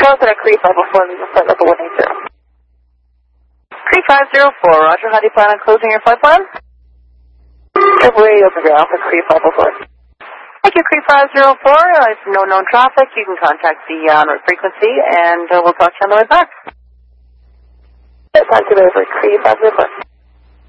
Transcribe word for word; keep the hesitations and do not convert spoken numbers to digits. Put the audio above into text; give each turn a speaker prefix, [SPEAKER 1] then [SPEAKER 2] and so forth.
[SPEAKER 1] Close at Cree five oh four, leave a flight level one eight zero.
[SPEAKER 2] Cree five zero four, roger. How do you plan on closing your flight plan?
[SPEAKER 1] February over ground for Cree five oh four.
[SPEAKER 2] Thank you, Cree five zero four. Uh, if no known traffic, you can contact the uh, frequency, and uh, we'll talk to you on the way back.
[SPEAKER 1] Talk to you over Cree five zero four.